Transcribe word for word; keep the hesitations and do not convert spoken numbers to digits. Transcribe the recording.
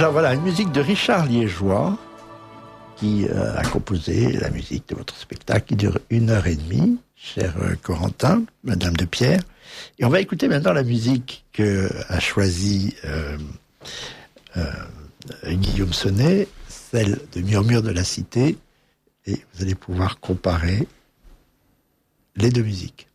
Alors voilà, une musique de Richard Liégeois, qui euh, a composé la musique de votre spectacle, qui dure une heure et demie, cher euh, Corentin, Madame de Pierre. Et on va écouter maintenant la musique que a choisie euh, euh, Guillaume Sonnet, celle de Murmure de la Cité, et vous allez pouvoir comparer les deux musiques.